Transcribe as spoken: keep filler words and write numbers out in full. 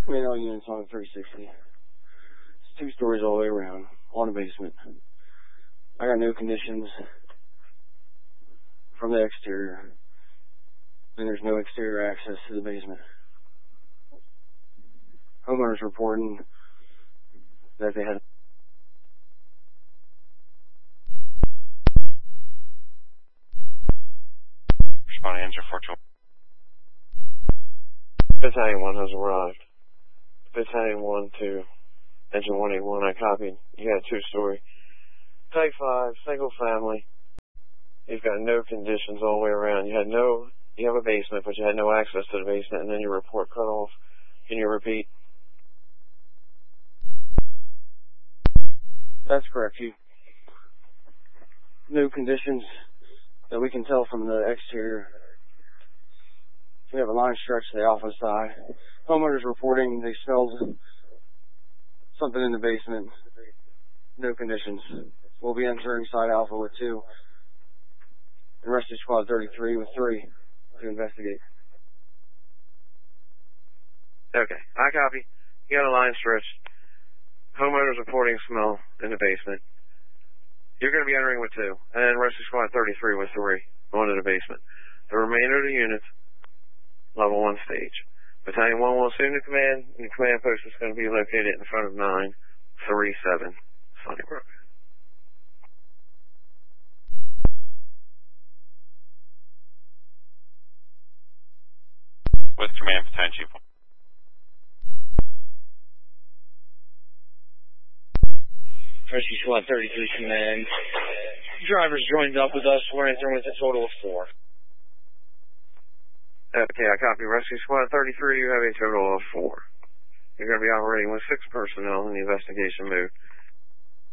Main all units on the three sixty. It's two stories all the way around, on the basement. I got no conditions from the exterior, and there's no exterior access to the basement. Homeowners reporting that they had Responding answer four two. Battalion one has arrived. Battalion one to engine one eighty-one, I copied. You had a two-story. Type five, single family. You've got no conditions all the way around. You had no, you have a basement, but you had no access to the basement, and then your report cut off. Can you repeat? That's correct. You no conditions that we can tell from the exterior. We have a line stretch to the alpha side. Homeowners reporting they smelled something in the basement. No conditions. We'll be entering side alpha with two. And rescue squad thirty-three with three to investigate. Okay, I copy. You got a line stretch. Homeowners reporting smell in the basement. You're going to be entering with two. And then rescue squad thirty-three with three going to the basement. The remainder of the units, level one stage. Battalion one will assume the command, and the command post is going to be located in front of nine three seven Sunnybrook. With command potential. Rescue squad thirty-three command. Drivers joined up with us. We're entering with a total of four. Okay, I copy. Rescue squad thirty-three, you have a total of four. You're going to be operating with six personnel in the investigation mode.